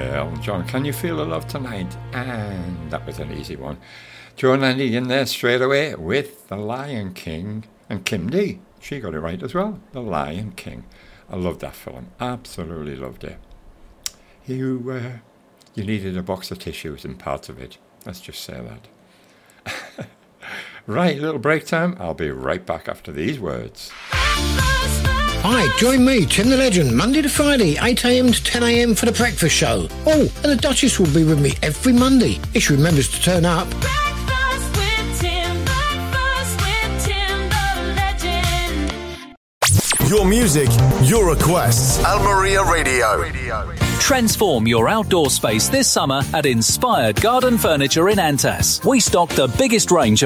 Yeah, Elton John, Can You Feel the Love Tonight? And that was an easy one. Joan Lenny in there straight away with The Lion King. And Kim Dee, she got it right as well. The Lion King. I loved that film. Absolutely loved it. You needed a box of tissues in parts of it. Let's just say that. Right, little break time. I'll be right back after these words. Hi, join me, Tim the Legend, Monday to Friday, 8am to 10am for the breakfast show. Oh, and the Duchess will be with me every Monday, if she remembers to turn up. Breakfast with Tim the Legend. Your music, your requests. Almeria Radio. Transform your outdoor space this summer at Inspired Garden Furniture in Antas. We stock the biggest range of